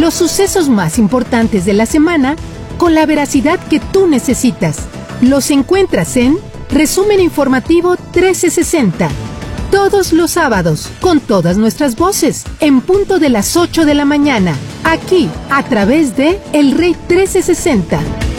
Los sucesos más importantes de la semana con la veracidad que tú necesitas. Los encuentras en Resumen Informativo 1360. Todos los sábados, con todas nuestras voces, en punto de las 8 de la mañana, aquí, a través de El Rey 1360.